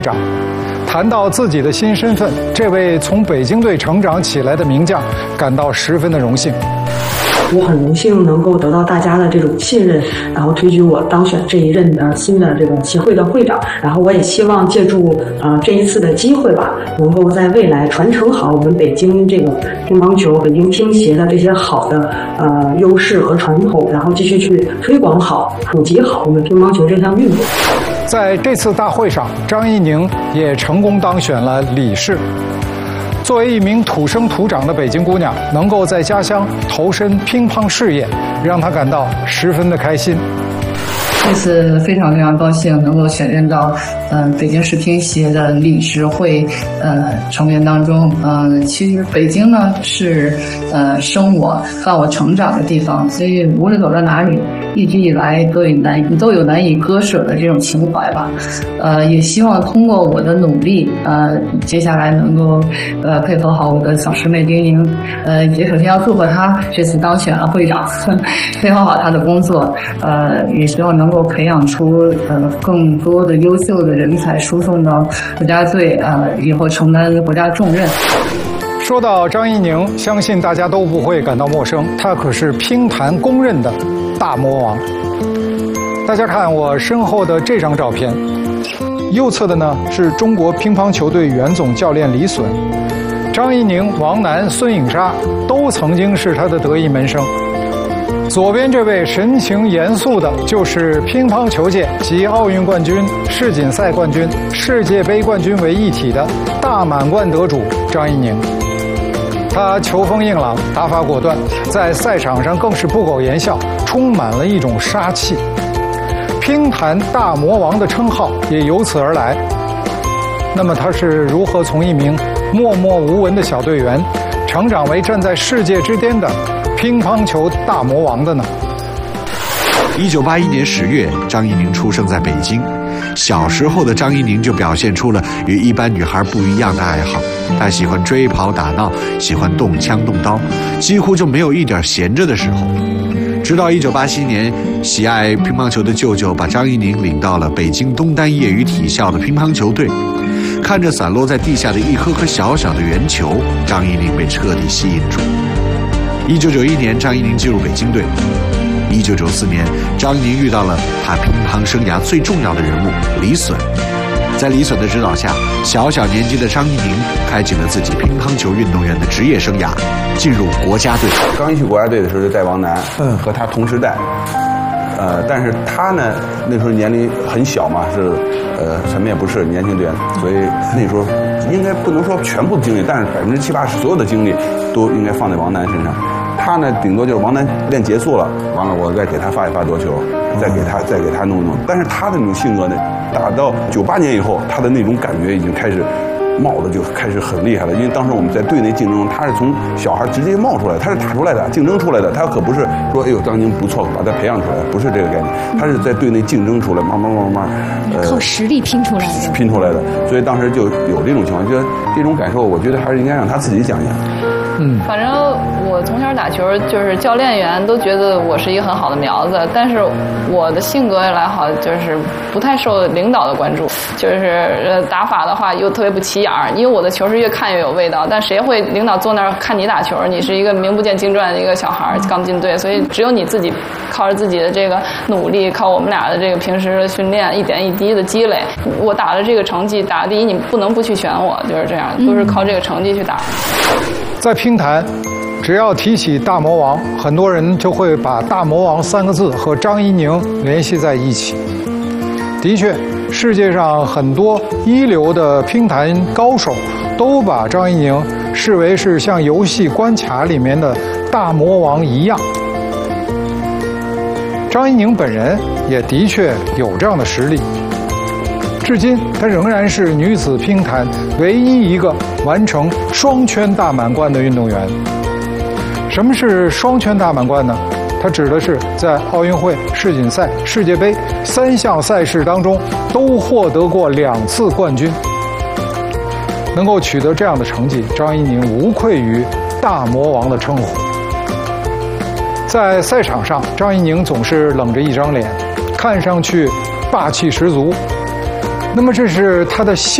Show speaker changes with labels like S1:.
S1: 长。谈到自己的新身份，这位从北京队成长起来的名将感到十分的荣幸。
S2: 我很荣幸能够得到大家的这种信任，然后推举我当选这一任的新的这个协会的会长。然后我也希望借助这一次的机会吧，能够在未来传承好我们北京这个乒乓球、北京乒协的这些好的优势和传统，然后继续去推广好、普及好我们乒乓球这项运动。
S1: 在这次大会上，张怡宁也成功当选了理事。作为一名土生土长的北京姑娘，能够在家乡投身乒乓事业，让她感到十分的开心。
S3: 这次非常非常高兴能够选任到北京市乒协的理事会成员当中。其实北京呢是生我让我成长的地方，所以无论走到哪里，一直以来都有难以割舍的这种情怀吧。也希望通过我的努力，接下来能够配合好我的小师妹丁宁。也首先要祝贺她这次当选了会长，配合好她的工作。也希望能够培养出更多的优秀的人才，输送到国家队以后承担国家重任。
S1: 说到张怡宁，相信大家都不会感到陌生，他可是乒坛公认的大魔王。大家看我身后的这张照片，右侧的呢是中国乒乓球队原总教练李隼，张怡宁、王楠、孙颖莎都曾经是他的得意门生。左边这位神情严肃的，就是乒乓球界集奥运冠军、世锦赛冠军、世界杯冠军为一体的大满贯得主张怡宁。他球风硬朗，打法果断，在赛场上更是不苟言笑，充满了一种杀气。乒坛大魔王的称号也由此而来。那么他是如何从一名默默无闻的小队员，成长为站在世界之巅的乒乓球大魔王的呢
S4: ？1981年10月，张怡宁出生在北京。小时候的张怡宁就表现出了与一般女孩不一样的爱好，她喜欢追跑打闹，喜欢动枪动刀，几乎就没有一点闲着的时候。直到1987年，喜爱乒乓球的舅舅把张怡宁领到了北京东单业余体校的乒乓球队。看着散落在地下的一颗颗小小的圆球，张怡宁被彻底吸引住。1991年，张怡宁进入北京队。1994年，张怡宁遇到了他乒乓生涯最重要的人物李隼。在李隼的指导下，小小年纪的张怡宁开启了自己乒乓球运动员的职业生涯，进入国家队。
S5: 刚一去国家队的时候就带王楠，和他同时带。但是他呢，那时候年龄很小嘛，是什么也不是年轻队员，所以那时候应该不能说全部的精力，但是70%、80%所有的精力都应该放在王楠身上。他呢，顶多就是王楠练结束了，完了我再给他发一发夺球，再给他弄。但是他的那种性格呢，打到98年以后，他的那种感觉已经开始冒的就开始很厉害了。因为当时我们在队内竞争，他是从小孩直接冒出来，他是打出来的，竞争出来的。他可不是说哎呦张宁不错，把他培养出来，不是这个概念。他是在队内竞争出来，慢慢
S6: 靠实力拼出来的。
S5: 拼出来的。所以当时就有这种情况，就这种感受，我觉得还是应该让他自己讲一讲。
S7: 反正我从小打球，就是教练员都觉得我是一个很好的苗子，但是我的性格来好，就是不太受领导的关注，就是打法的话又特别不起眼儿，因为我的球是越看越有味道，但谁会领导坐那儿看你打球？你是一个名不见经传的一个小孩，刚进队，所以只有你自己靠着自己的这个努力，靠我们俩的这个平时的训练，一点一滴的积累，我打的这个成绩，打第一你不能不去选我，就是这样，都是靠这个成绩去打。
S1: 在乒坛，只要提起大魔王，很多人就会把大魔王3个字和张怡宁联系在一起。的确，世界上很多一流的乒坛高手都把张怡宁视为是像游戏关卡里面的大魔王一样。张怡宁本人也的确有这样的实力。至今，她仍然是女子乒坛唯一一个完成双圈大满贯的运动员。什么是双圈大满贯呢？它指的是在奥运会、世锦赛、世界杯3项赛事当中都获得过2次冠军。能够取得这样的成绩，张怡宁无愧于大魔王的称呼。在赛场上，张怡宁总是冷着一张脸，看上去霸气十足。 那么这是他的